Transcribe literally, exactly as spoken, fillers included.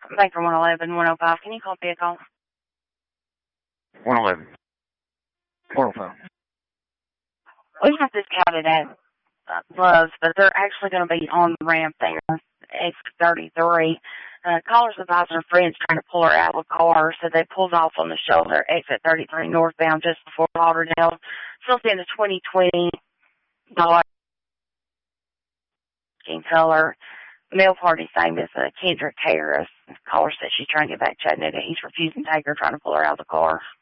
Banker one eleven, one oh five. Can you call vehicle? one eleven. one oh five. We have this counted at uh, Loves, but they're actually going to be on the ramp there, exit thirty-three. Uh, caller's advising her friends trying to pull her out of the car, so they pulled off on the shoulder, exit thirty-three northbound just before Lauderdale. Still seeing the twenty twenty dollar skin color. Male party same as uh, Kendrick Harris. Caller said she's trying to get back to Chattanooga. He's refusing to take her, trying to pull her out of the car.